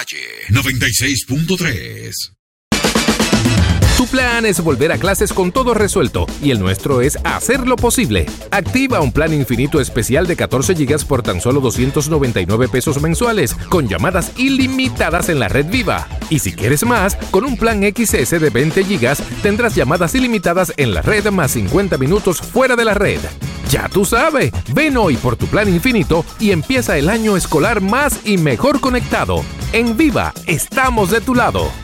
calle 96.3. Tu plan es volver a clases con todo resuelto y el nuestro es hacerlo posible. Activa un plan infinito especial de 14 GB por tan solo $299 mensuales, con llamadas ilimitadas en la red Viva. Y si quieres más, con un plan XS de 20 GB tendrás llamadas ilimitadas en la red más 50 minutos fuera de la red. Ya tú sabes, ven hoy por tu plan infinito y empieza el año escolar más y mejor conectado. En Viva, estamos de tu lado.